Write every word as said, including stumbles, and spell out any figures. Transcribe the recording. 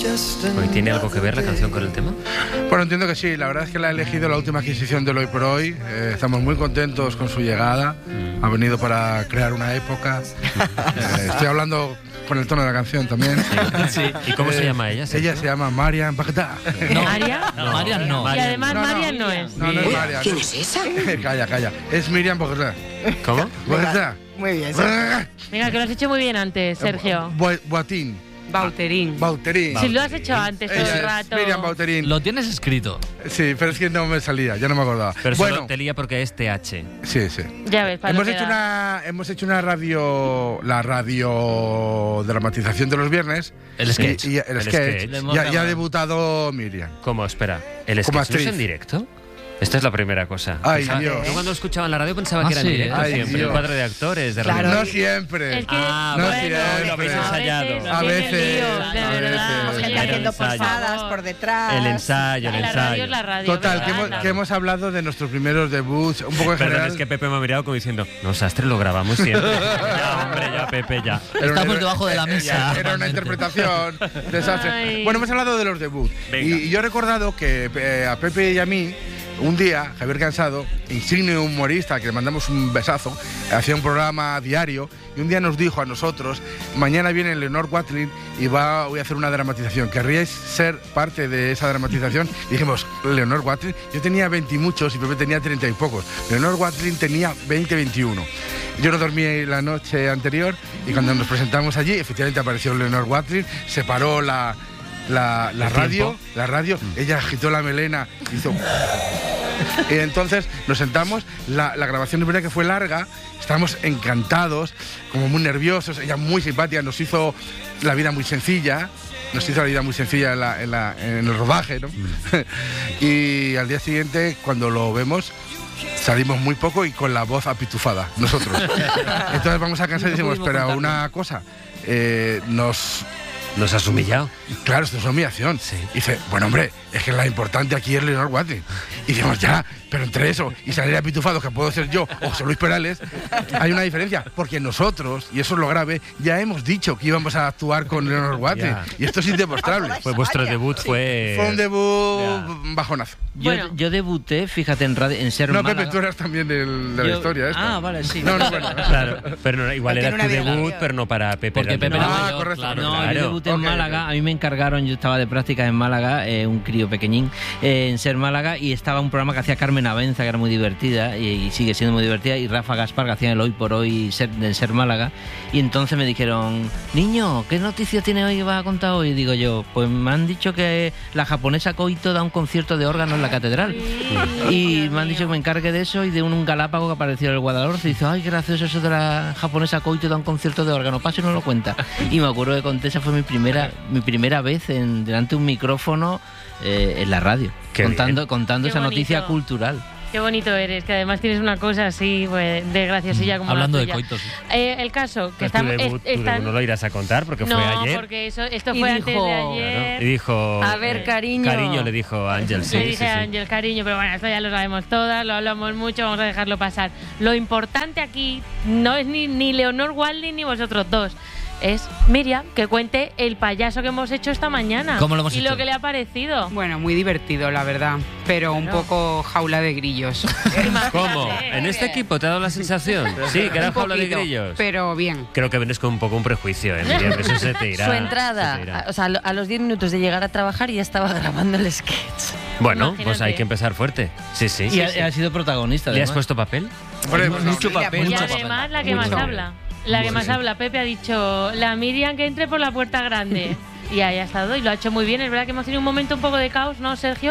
Porque ¿tiene algo que ver la canción con el tema? Bueno, entiendo que sí. La verdad es que la ha elegido la última adquisición del Hoy por Hoy. Eh, estamos muy contentos con su llegada. Ha venido para crear una época. Eh, estoy hablando con el tono de la canción también. Sí. ¿Y cómo eh, se llama ella? Ella se llama Marian Bagdad. No, ¿María? No, Marian no. Y además No, no. Marian no es. No, no es Marian. ¿Quién es esa? Calla, calla. Es Miriam Bagdad. ¿Cómo? Bagdad. Muy bien. Venga, que lo has hecho muy bien antes, Sergio. Bo- Boatín. Bauterín. Bauterín. Si lo has hecho antes todo Ella el es rato. Miriam Bauterín. Lo tienes escrito. Sí, pero es que no me salía, ya no me acordaba. Pero bueno, solo te lía porque es T H. sí, sí. Ya ves, para Hemos lo que hecho, da. una, hemos hecho una radio, la radio dramatización de los viernes. El sketch. Y, y el, El sketch. sketch. Ya, ya ha debutado Miriam. ¿Cómo? Espera. ¿El Como sketch no es actriz. en directo? Esta es la primera cosa. Ay, Pensaba- Dios. Yo cuando escuchaba en la radio pensaba Ah, que era en sí, directo Ay, siempre. Dios. El cuadro de actores de radio. Claro. No siempre. Es que, Ah, no bueno, siempre. lo habéis ensayado. A tiene veces, líos, de a verdad. veces. Oye, Gente Era haciendo el ensayo. posadas por detrás. El ensayo, el la ensayo. radio es la radio. Total, ¿verdad? que hemos, Claro. que hemos hablado de nuestros primeros debuts, un poco en Perdón, general. es que Pepe me ha mirado como diciendo, no, Sastre, lo grabamos siempre. Ya, hombre, ya, Pepe, ya. Era una- Estamos debajo de la mesa. Era una interpretación desastre. Ay. Bueno, hemos hablado de los debuts. Venga. Y, y yo he recordado que eh, a Pepe y a mí, un día, Javier Cansado, insigne humorista, que le mandamos un besazo, hacía un programa diario y un día nos dijo a nosotros, mañana viene Leonor Watling y va, voy a hacer una dramatización. ¿Querríais ser parte de esa dramatización? Y dijimos, Leonor Watling, yo tenía veinte y muchos y Pepe tenía treinta y pocos. Leonor Watling tenía veinte, veintiuno. Yo no dormí la noche anterior y cuando nos presentamos allí, efectivamente apareció Leonor Watling, se paró la... La, la ¿El radio, tiempo? la radio, ella agitó la melena, hizo... Y entonces nos sentamos, la, la grabación es verdad que fue larga, estábamos encantados, como muy nerviosos, ella muy simpática, nos hizo la vida muy sencilla, nos hizo la vida muy sencilla en, la- en la- en el rodaje, ¿no? Y al día siguiente, cuando lo vemos, salimos muy poco y con la voz apitufada, nosotros. Entonces vamos a casa y decimos, pero una cosa, eh, nos... Nos has humillado. Claro, esto es una humillación. Sí. Y dice, bueno, hombre, es que la importante aquí es Leonor Watling. Y decimos, ya, pero entre eso y salir apitufado, que puedo ser yo, o José Luis Perales, hay una diferencia. Porque nosotros, y eso es lo grave, ya hemos dicho que íbamos a actuar con Leonor Watling. Ya. Y esto es indemostrable. Pues vuestro Vaya. debut fue... Fue un debut Ya. bajonazo. Yo, Bueno. yo debuté, fíjate, en, radio, en Ser No, Málaga. Pepe, tú eras también del- de la Yo- historia esta. Ah, vale, sí. No, no, bueno. Claro, pero no, igual Tiene era una tu vida debut, larga. pero no para Pepe. Porque era el Pepe debut. era Ah, mayor, correcto, claro. correcto. No, Claro. yo debuté en Ok, Málaga, ok. a mí me encargaron, yo estaba de prácticas en Málaga, eh, un crío pequeñín, eh, en Ser Málaga, y estaba un programa que hacía Carmen Avenza, que era muy divertida, y, y sigue siendo muy divertida, y Rafa Gaspar, que hacía el Hoy por Hoy ser, del Ser Málaga, y entonces me dijeron, niño, ¿qué noticias tiene hoy que vas a contar hoy? Y digo yo, pues me han dicho que la japonesa Koito da un concierto de órgano en la catedral, y me han dicho que me encargue de eso, y de un, un galápago que apareció en el Guadalhorce, y dice, ay, qué gracioso eso de la japonesa Koito da un concierto de órgano, pasa y no lo cuenta. Y me acuerdo que conté, esa fue mi primera, mi primera vez en, delante de un micrófono eh, en la radio, Qué contando, bien. contando Qué esa noticia bonito. cultural. Qué bonito eres, que además tienes una cosa así pues, de graciosilla como Hablando la de tuya. coitos. Eh, el caso, que Pero estamos... tu debut, es- tu están- debut no lo irás a contar porque no, fue ayer. porque eso, esto Y fue antes dijo- de Claro. ayer. Y dijo... A ver, eh, cariño. Cariño le dijo a Ángel, sí, Le sí, dije sí. a Ángel, cariño, pero bueno, esto ya lo sabemos todas, lo hablamos mucho, vamos a dejarlo pasar. Lo importante aquí no es ni, ni Leonor Watling ni vosotros dos. Es Miriam, que cuente el payaso que hemos hecho esta mañana. ¿Cómo lo hemos y hecho? lo que le ha parecido. Bueno, muy divertido, la verdad, pero un poco jaula de grillos. ¿Cómo? ¿En este equipo te ha dado la sensación? Sí, que era Un jaula de poquito, grillos. pero bien. Creo que vienes con un poco un prejuicio, ¿eh, Miriam? Eso se te irá. Su se te entrada, irá. a- o sea, a los diez minutos de llegar a trabajar ya estaba grabando el sketch. Bueno, Imagínate. pues hay que empezar fuerte. Sí, sí. Y sí, ha, sí. ha sido protagonista. ¿Le has además. puesto papel? Hombre, pues no. mucho Mira, papel, Y mucho mucho además papel. la que más Mucho. habla. La que más habla, Pepe ha dicho, la Miriam que entre por la puerta grande. Y ahí ha estado y lo ha hecho muy bien. Es verdad que hemos tenido un momento un poco de caos, ¿no, Sergio?